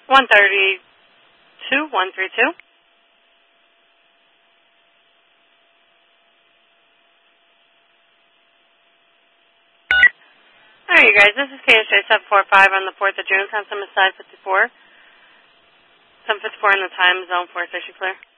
132, 132. All right, you guys, this is KSJ 745 on the 4th of June, consummate side 54. 754 in the time zone, 4 station clear.